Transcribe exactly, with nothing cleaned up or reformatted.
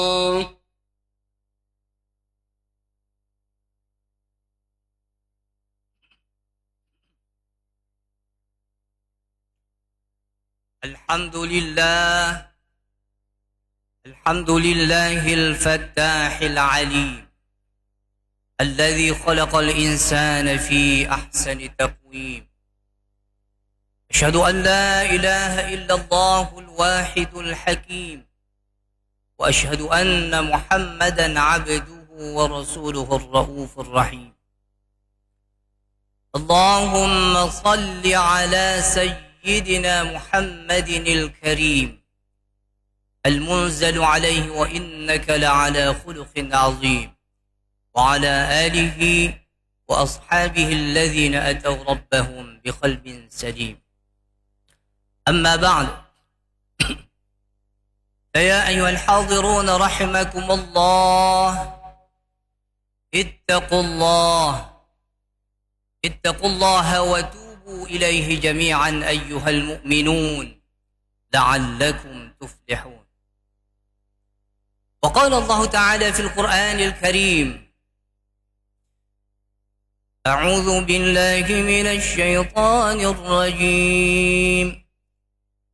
الحمد لله الحمد لله الفتاح العليم الذي خلق الإنسان في أحسن تقويم. أشهد أن لا إله إلا الله الواحد الحكيم، وأشهد أن محمدا عبده ورسوله الرؤوف الرحيم. اللهم صل على سيدنا محمد الكريم المنزل عليه وإنك لعلى خلق عظيم، وعلى آله وأصحابه الذين أتوا ربهم بقلب سليم. أما بعد، فيا أيها الحاضرون رحمكم الله، اتقوا الله اتقوا الله وتوبوا إليه جميعا أيها المؤمنون لعلكم تفلحون. وقال الله تعالى في القرآن الكريم: أعوذ بالله من الشيطان الرجيم،